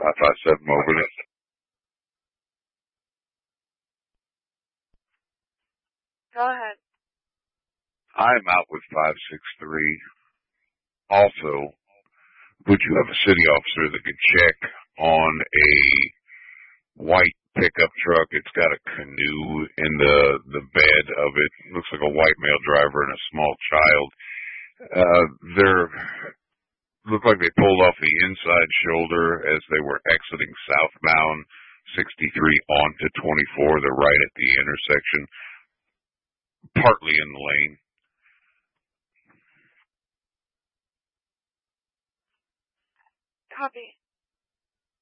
557 over there. Go ahead. I'm out with 563. Also, would you have a city officer that could check on a white pickup truck? It's got a canoe in the bed of it. Looks like a white male driver and a small child. Looked like they pulled off the inside shoulder as they were exiting southbound 63 onto 24. They're right at the intersection, partly in the lane. Copy.